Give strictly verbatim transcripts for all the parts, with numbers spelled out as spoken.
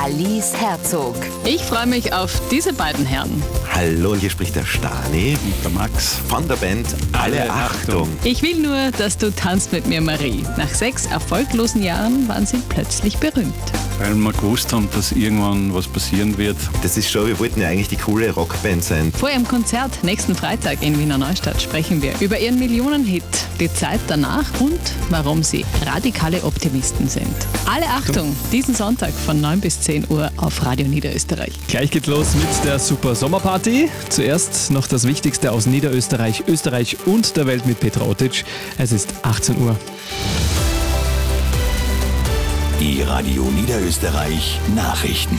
Alice Herzog. Ich freue mich auf diese beiden Herren. Hallo, hier spricht der Stani und der Max von der Band Alle Achtung. Ich will nur, dass du tanzt mit mir, Marie. Nach sechs erfolglosen Jahren waren sie plötzlich berühmt. Weil wir gewusst haben, dass irgendwann was passieren wird. Das ist schon, wir wollten ja eigentlich die coole Rockband sein. Vor ihrem Konzert nächsten Freitag in Wiener Neustadt sprechen wir über ihren Millionenhit, die Zeit danach und warum sie radikale Optimisten sind. Alle Achtung, diesen Sonntag von neun bis zehn Uhr auf Radio Niederösterreich. Gleich geht's los mit der Super Sommerparty. Zuerst noch das Wichtigste aus Niederösterreich, Österreich und der Welt mit Petra Otic. Es ist achtzehn Uhr. Die Radio Niederösterreich Nachrichten.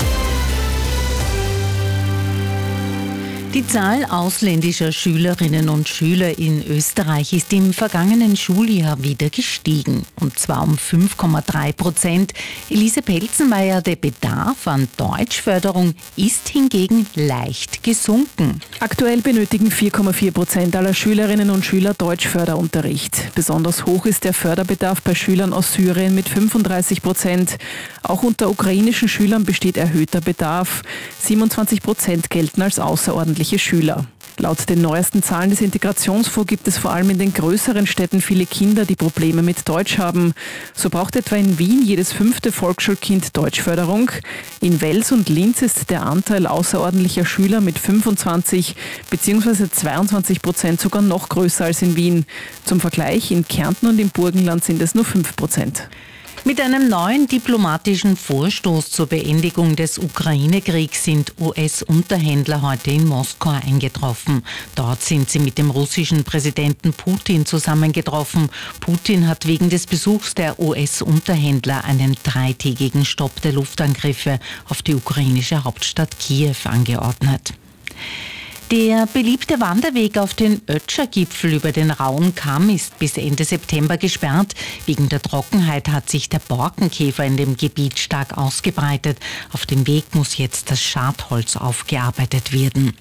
Die Zahl ausländischer Schülerinnen und Schüler in Österreich ist im vergangenen Schuljahr wieder gestiegen. Und zwar um fünf Komma drei Prozent. Elise Pelzenmeier, der Bedarf an Deutschförderung ist hingegen leicht gesunken. Aktuell benötigen vier Komma vier Prozent aller Schülerinnen und Schüler Deutschförderunterricht. Besonders hoch ist der Förderbedarf bei Schülern aus Syrien mit fünfunddreißig Prozent. Auch unter ukrainischen Schülern besteht erhöhter Bedarf. siebenundzwanzig Prozent gelten als außerordentlich Schüler. Laut den neuesten Zahlen des Integrationsfonds gibt es vor allem in den größeren Städten viele Kinder, die Probleme mit Deutsch haben. So braucht etwa in Wien jedes fünfte Volksschulkind Deutschförderung. In Wels und Linz ist der Anteil außerordentlicher Schüler mit fünfundzwanzig bzw. zweiundzwanzig Prozent sogar noch größer als in Wien. Zum Vergleich, in Kärnten und im Burgenland sind es nur fünf Prozent. Mit einem neuen diplomatischen Vorstoß zur Beendigung des Ukraine-Kriegs sind U S-Unterhändler heute in Moskau eingetroffen. Dort sind sie mit dem russischen Präsidenten Putin zusammengetroffen. Putin hat wegen des Besuchs der U S-Unterhändler einen dreitägigen Stopp der Luftangriffe auf die ukrainische Hauptstadt Kiew angeordnet. Der beliebte Wanderweg auf den Ötscher-Gipfel über den Rauen Kamm ist bis Ende September gesperrt. Wegen der Trockenheit hat sich der Borkenkäfer in dem Gebiet stark ausgebreitet. Auf dem Weg muss jetzt das Schadholz aufgearbeitet werden.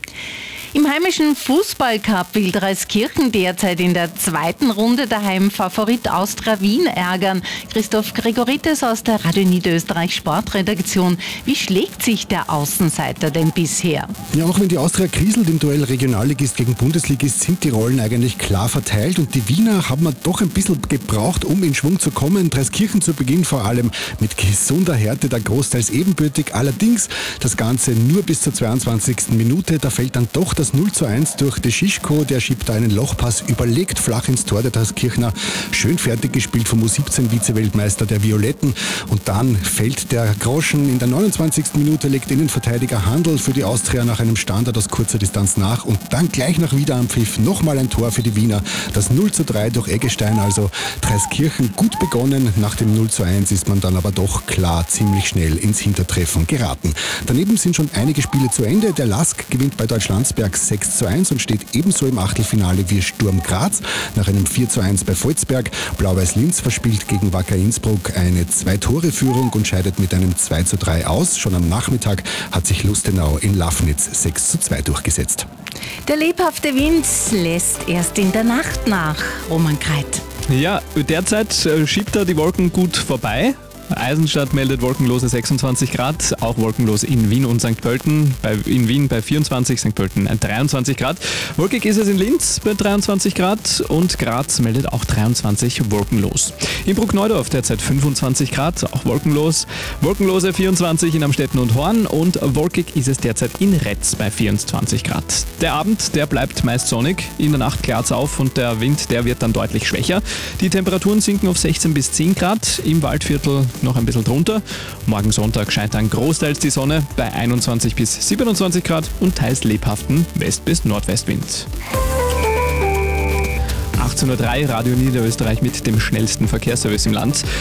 Im heimischen Fußballcup will Dreiskirchen derzeit in der zweiten Runde daheim Favorit Austria Wien ärgern. Christoph Gregoritis aus der Radio Niederösterreich Sportredaktion. Wie schlägt sich der Außenseiter denn bisher? Ja, auch wenn die Austria kriselt im Duell Regionalligist gegen Bundesligist, sind die Rollen eigentlich klar verteilt und die Wiener haben wir doch ein bisschen gebraucht, um in Schwung zu kommen. Dreiskirchen zu Beginn vor allem mit gesunder Härte, da großteils ebenbürtig. Allerdings das Ganze nur bis zur zweiundzwanzigsten Minute. Da fällt dann doch das null zu eins durch Deschischko, der schiebt da einen Lochpass überlegt flach ins Tor der Dreiskirchner. Schön fertig gespielt vom U siebzehn Vizeweltmeister der Violetten. Und dann fällt der Groschen. In der neunundzwanzigsten Minute legt Innenverteidiger Handel für die Austria nach einem Standard aus kurzer Distanz nach. Und dann gleich nach Wiederanpfiff nochmal ein Tor für die Wiener. Das null zu drei durch Eggestein. Also Dreiskirchen gut begonnen. Nach dem null zu eins ist man dann aber doch klar ziemlich schnell ins Hintertreffen geraten. Daneben sind schon einige Spiele zu Ende. Der Lask gewinnt bei Deutschlandsberg sechs zu eins und steht ebenso im Achtelfinale wie Sturm Graz. Nach einem vier zu eins bei Volzberg. Blau-Weiß Linz verspielt gegen Wacker Innsbruck eine Zwei-Tore-Führung und scheidet mit einem zwei zu drei aus. Schon am Nachmittag hat sich Lustenau in Lafnitz sechs zu zwei durchgesetzt. Der lebhafte Wind lässt erst in der Nacht nach. Roman Kreit. Ja, derzeit schiebt er die Wolken gut vorbei. Eisenstadt meldet wolkenlose sechsundzwanzig Grad, auch wolkenlos in Wien und Sankt Pölten. Bei, in Wien bei vierundzwanzig, Sankt Pölten dreiundzwanzig Grad. Wolkig ist es in Linz bei dreiundzwanzig Grad und Graz meldet auch dreiundzwanzig wolkenlos. In Bruckneudorf derzeit fünfundzwanzig Grad, auch wolkenlos. Wolkenlose vierundzwanzig in Amstetten und Horn und wolkig ist es derzeit in Retz bei vierundzwanzig Grad. Der Abend, der bleibt meist sonnig, in der Nacht klart es auf und der Wind, der wird dann deutlich schwächer. Die Temperaturen sinken auf sechzehn bis zehn Grad, im Waldviertel noch ein bisschen drunter. Morgen Sonntag scheint dann großteils die Sonne bei einundzwanzig bis siebenundzwanzig Grad und teils lebhaften West- bis Nordwestwind. achtzehn Uhr drei, Radio Niederösterreich mit dem schnellsten Verkehrsservice im Land.